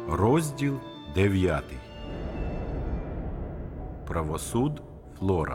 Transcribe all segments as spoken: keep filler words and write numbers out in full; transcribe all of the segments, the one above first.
Розділ дев'ятий. Правосуд Флора.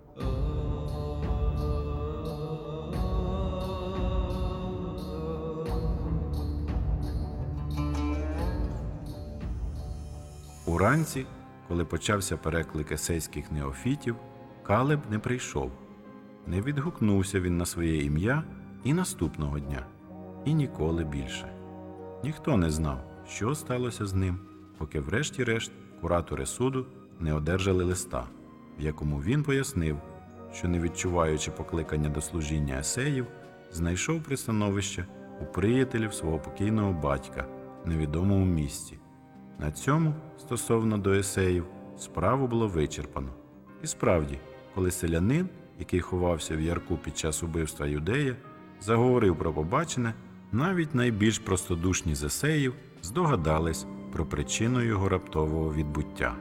Уранці, коли почався переклик есейських неофітів, Калеб не прийшов. Не відгукнувся він на своє ім'я і наступного дня, і ніколи більше. Ніхто не знав, що сталося з ним, поки врешті-решт куратори суду не одержали листа, в якому він пояснив, що, не відчуваючи покликання до служіння есеїв, знайшов пристановище у приятелів свого покійного батька в невідомому місці. На цьому, стосовно до есеїв, справу було вичерпано. І справді, коли селянин, який ховався в ярку під час убивства Юдея, заговорив про побачене, навіть найбільш простодушні з есеїв здогадались про причину його раптового відбуття.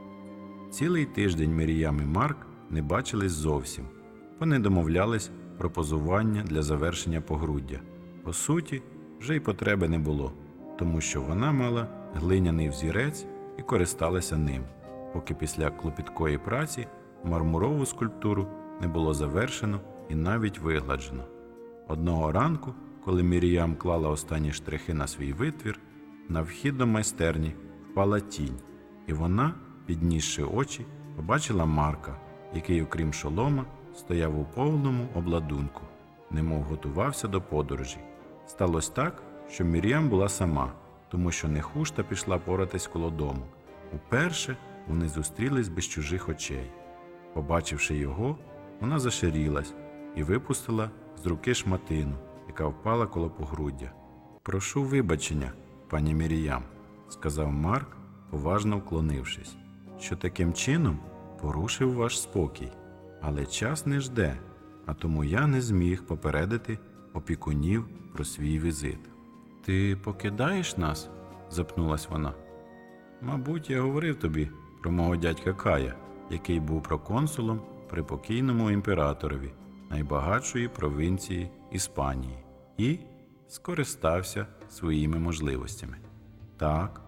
Цілий тиждень Міріям і Марк не бачились зовсім. Вони домовлялись про позування для завершення погруддя. По суті, вже й потреби не було, тому що вона мала глиняний взірець і користалася ним, поки після клопіткої праці мармурову скульптуру не було завершено і навіть вигладжено. Одного ранку, коли Міріям клала останні штрихи на свій витвір, на вхід до майстерні впала тінь, і вона, піднісши очі, побачила Марка, який, окрім шолома, стояв у повному обладунку, немов готувався до подорожі. Сталося так, що Міріам була сама, тому що Нехушта пішла поратись коло дому. Уперше вони зустрілись без чужих очей. Побачивши його, вона зашарілась і випустила з руки шматину, яка впала коло погруддя. «Прошу вибачення, пані Міріям», – сказав Марк, поважно вклонившись, що таким чином порушив ваш спокій. Але час не жде, а тому я не зміг попередити опікунів про свій візит. «Ти покидаєш нас?» – запнулась вона. «Мабуть, я говорив тобі про мого дядька Кая, який був проконсулом при покійному імператорові найбагатшої провінції Іспанії і скористався своїми можливостями. Так,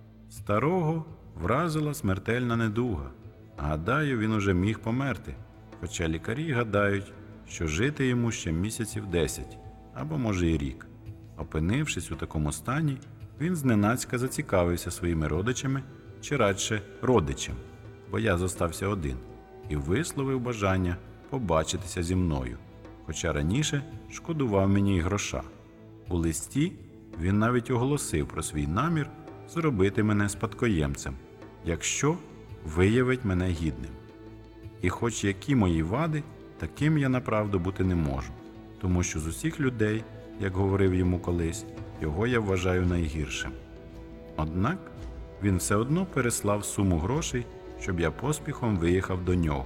старого вразила смертельна недуга. Гадаю, він уже міг померти, хоча лікарі гадають, що жити йому ще місяців десять, або може і рік. Опинившись у такому стані, він зненацька зацікавився своїми родичами, чи радше родичем, бо я зостався один, і висловив бажання побачитися зі мною, хоча раніше шкодував мені й гроша. У листі він навіть оголосив про свій намір зробити мене спадкоємцем, якщо виявить мене гідним. І хоч які мої вади, таким я направду бути не можу, тому що з усіх людей, як говорив йому колись, його я вважаю найгіршим. Однак він все одно переслав суму грошей, щоб я поспіхом виїхав до нього.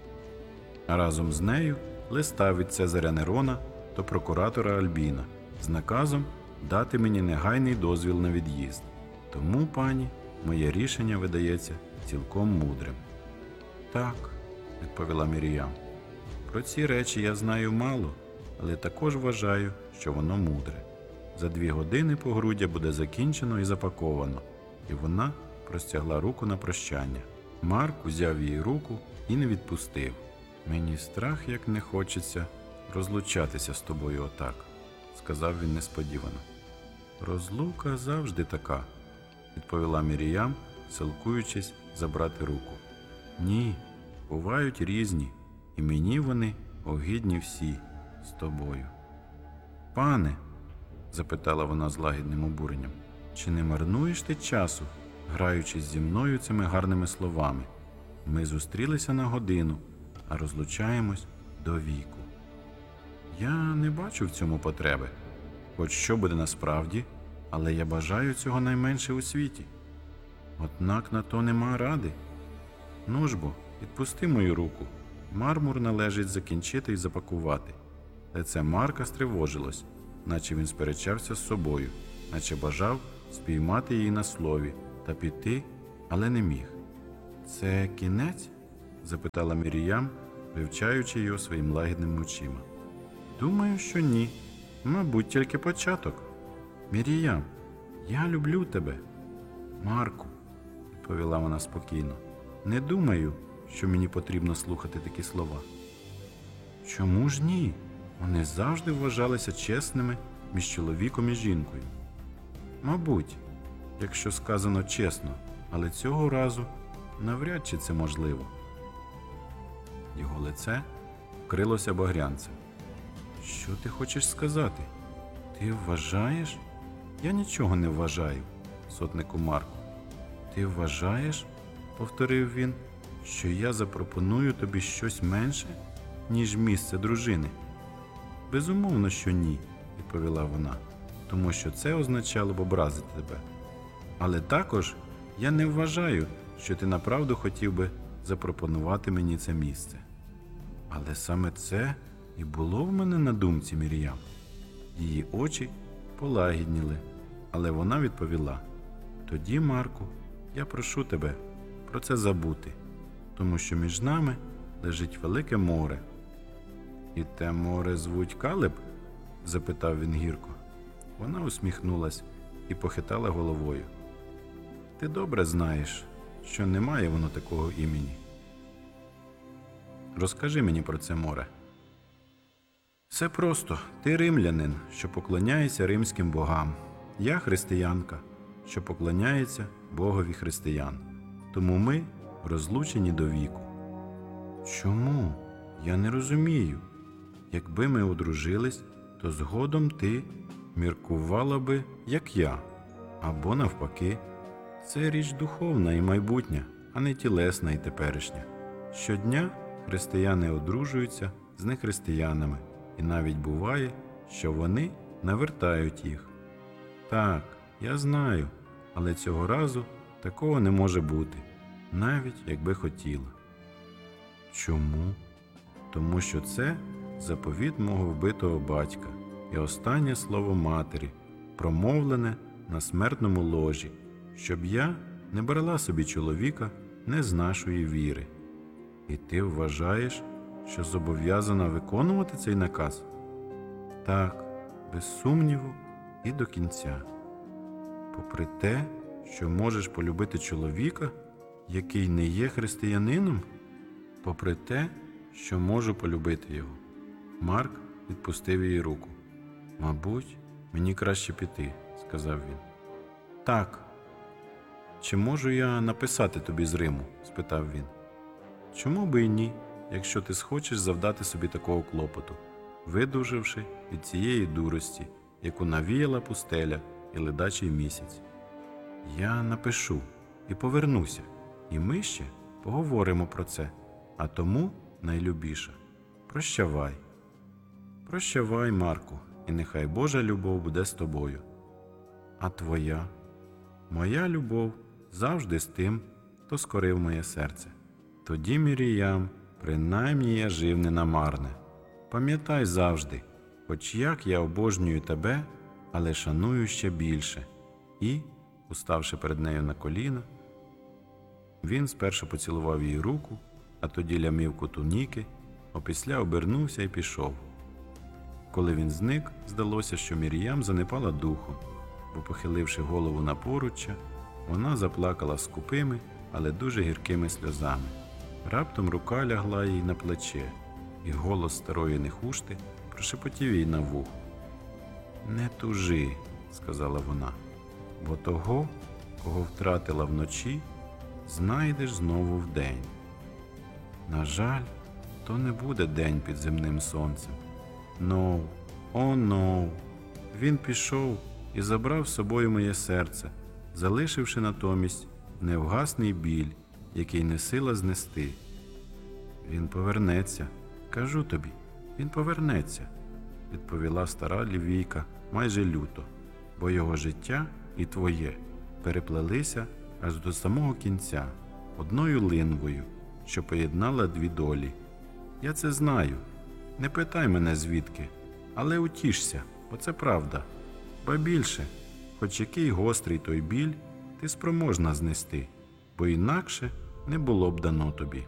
А разом з нею листа від Цезаря Нерона до прокуратора Альбіна з наказом дати мені негайний дозвіл на від'їзд. Тому, пані, моє рішення видається цілком мудрим». «Так», – відповіла Міріям, – «про ці речі я знаю мало, але також вважаю, що воно мудре. За дві години погруддя буде закінчено і запаковано». І вона простягла руку на прощання. Марк узяв її руку і не відпустив. «Мені страх, як не хочеться розлучатися з тобою отак», – сказав він несподівано. «Розлука завжди така», – відповіла Міріям, силкуючись забрати руку. «Ні, бувають різні, і мені вони огидні всі з тобою». «Пане», – запитала вона з лагідним обуренням, – «чи не марнуєш ти часу, граючись зі мною цими гарними словами? Ми зустрілися на годину, а розлучаємось до віку». «Я не бачу в цьому потреби. Хоч що буде насправді, але я бажаю цього найменше у світі. Однак на то нема ради. Ну ж бо, відпусти мою руку. Мармур належить закінчити і запакувати». Лице Марка стривожилось, наче він сперечався з собою, наче бажав спіймати її на слові та піти, але не міг. «Це кінець?» – запитала Міріям, вивчаючи його своїм лагідними очима. «Думаю, що ні. Мабуть, тільки початок. Міріям, я люблю тебе». Марку, відповіла вона спокійно, не думаю, що мені потрібно слухати такі слова. Чому ж ні? Вони завжди вважалися чесними між чоловіком і жінкою. Мабуть, якщо сказано чесно, але цього разу навряд чи це можливо. Його лице вкрилося багрянцем. Що ти хочеш сказати? Ти вважаєш? Я нічого не вважаю, сотнику Марку. Ти вважаєш, повторив він, що я запропоную тобі щось менше, ніж місце дружини? Безумовно, що ні, відповіла вона, тому що це означало б образити тебе. Але також я не вважаю, що ти направду хотів би запропонувати мені це місце. Але саме це і було в мене на думці, Мір'ям. Її очі полагідніли, але вона відповіла: тоді, Марку, я прошу тебе про це забути, тому що між нами лежить велике море. І те море звуть Калеб? Запитав він гірко. Вона усміхнулась і похитала головою. Ти добре знаєш, що немає воно такого імені. Розкажи мені про це море. Все просто. Ти римлянин, що поклоняється римським богам. Я християнка, що поклоняється Богові християн. Тому ми розлучені до віку. Чому? Я не розумію. Якби ми одружились, то згодом ти міркувала би, як я, або навпаки. Це річ духовна і майбутня, а не тілесна і теперішня. Щодня християни одружуються з нехристиянами, і навіть буває, що вони навертають їх. Так, я знаю, але цього разу такого не може бути, навіть якби хотіла. Чому? Тому що це заповіт мого вбитого батька і останнє слово матері, промовлене на смертному ложі, щоб я не брала собі чоловіка не з нашої віри. І ти вважаєш, що зобов'язана виконувати цей наказ? Так, без сумніву і до кінця. Попри те, що можеш полюбити чоловіка, який не є християнином? Попри те, що можу полюбити його. Марк відпустив її руку. Мабуть, мені краще піти, сказав він. Так. Чи можу я написати тобі з Риму? Спитав він. Чому би і ні, якщо ти схочеш завдати собі такого клопоту, видужавши від цієї дурості, яку навіяла пустеля і ледачий місяць. Я напишу і повернуся, і ми ще поговоримо про це, а тому найлюбіша. Прощавай. Прощавай, Марку, і нехай Божа любов буде з тобою. А твоя? Моя любов завжди з тим, хто скорив моє серце. Тоді, Міріям, принаймні я жив не намарне. Пам'ятай завжди, хоч як я обожнюю тебе, але шаную ще більше. І, уставши перед нею на коліна, він спершу поцілував її руку, а тоді лямівку туніки, опісля обернувся і пішов. Коли він зник, здалося, що Мір'ям занепала духом, бо, похиливши голову на поруччя, вона заплакала скупими, але дуже гіркими сльозами. Раптом рука лягла їй на плече, і голос старої нехушти прошепотів їй на вухо. «Не тужи», – сказала вона, – «бо того, кого втратила вночі, знайдеш знову вдень». На жаль, то не буде день під земним сонцем. No, о, no. Він пішов і забрав з собою моє серце, залишивши натомість невгасний біль, який не сила знести. Він повернеться, кажу тобі, він повернеться, відповіла стара лівійка майже люто, бо його життя і твоє переплелися аж до самого кінця одною линвою, що поєднала дві долі. Я це знаю. Не питай мене звідки, але утішся, бо це правда. Ба більше, хоч який гострий той біль, ти спроможна знести, бо інакше не було б дано тобі.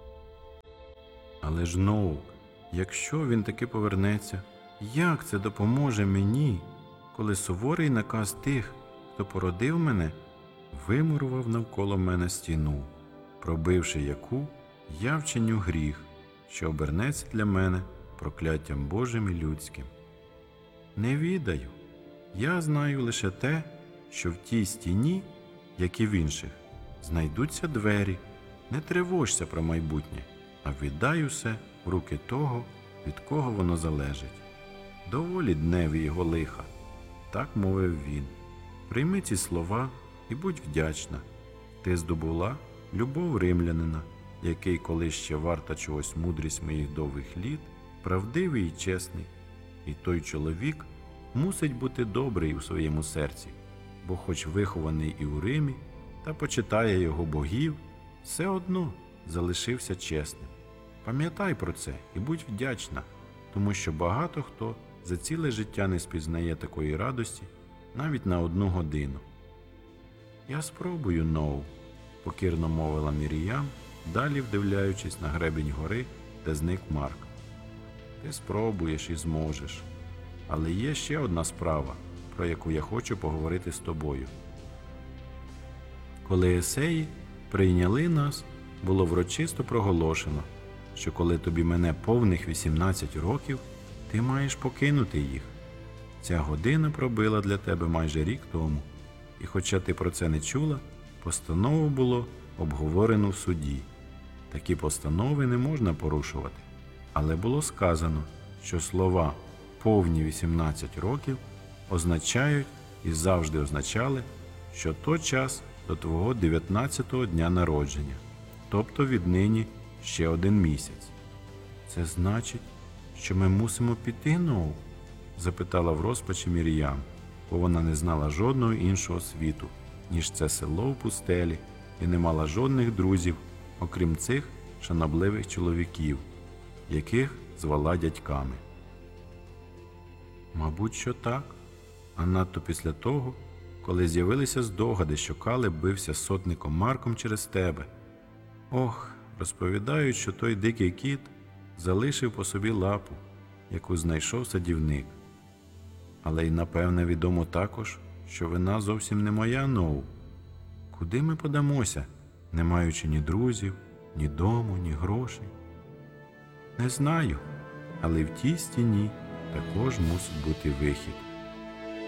Але ж, Ноу, якщо він таки повернеться, як це допоможе мені, коли суворий наказ тих, хто породив мене, вимурував навколо мене стіну, пробивши яку я вчиню гріх, що обернеться для мене прокляттям Божим і людським. Не відаю, я знаю лише те, що в тій стіні, як і в інших, знайдуться двері. Не тривожся про майбутнє, а віддай усе в руки того, від кого воно залежить. Доволі дневі його лиха, так мовив він. Прийми ці слова і будь вдячна. Ти здобула любов римлянина, який, коли ще варта чогось мудрість моїх довгих літ, правдивий і чесний. І той чоловік мусить бути добрий у своєму серці, бо хоч вихований і у Римі, та почитає його богів, все одно залишився чесним. Пам'ятай про це і будь вдячна, тому що багато хто за ціле життя не спізнає такої радості навіть на одну годину. Я спробую, Ноу, покірно мовила Міріям, далі вдивляючись на гребінь гори, де зник Марк. Ти спробуєш і зможеш. Але є ще одна справа, про яку я хочу поговорити з тобою. Коли есеї прийняли нас, було врочисто проголошено, що коли тобі мине повних вісімнадцять років, ти маєш покинути їх. Ця година пробила для тебе майже рік тому, і хоча ти про це не чула, постанову було обговорено в суді. Такі постанови не можна порушувати, але було сказано, що слова «повні вісімнадцять років» означають і завжди означали, що то час до твого дев'ятнадцятого дня народження, тобто віднині ще один місяць. Це значить, що ми мусимо піти, Ноу? Запитала в розпачі Міріям, бо вона не знала жодного іншого світу, ніж це село в пустелі, і не мала жодних друзів, окрім цих шанобливих чоловіків, яких звала дядьками. Мабуть, що так, а надто після того, коли з'явилися здогади, що Калеб бився з сотником Марком через тебе. Ох, розповідають, що той дикий кіт залишив по собі лапу, яку знайшов садівник. Але й напевне відомо також, що вина зовсім не моя, Ноу. Куди ми подамося, не маючи ні друзів, ні дому, ні грошей? Не знаю, але в тій стіні також мусить бути вихід.